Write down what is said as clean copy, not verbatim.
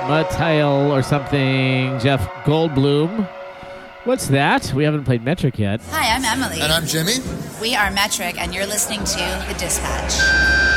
Mattel or something. Jeff Goldblum. What's that? We haven't played Metric yet. Hi, I'm Emily. And I'm Jimmy. We are Metric, and you're listening to The Dispatch.